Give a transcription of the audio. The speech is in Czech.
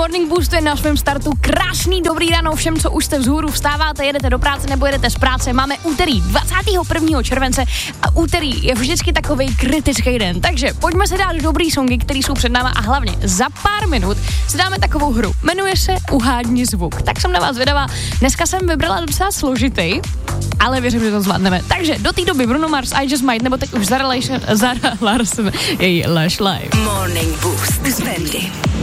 Morning Boost je na svém startu. Krásný dobrý ráno všem, co už jste vzhůru, vstáváte, jedete do práce nebo jedete z práce. Máme úterý 21. července a úterý je vždycky takovej kritický den. Takže pojďme se dát dobrý songy, které jsou před náma a hlavně za pár minut si dáme takovou hru. Jmenuje se Uhádni zvuk. Tak jsem na vás zvědavá. Dneska jsem vybrala docela složitý, ale věřím, že to zvládneme. Takže do té doby Bruno Mars, I Just Might, nebo teď už Zara Larsson, její Lush Life. Morning Boost s Bendy.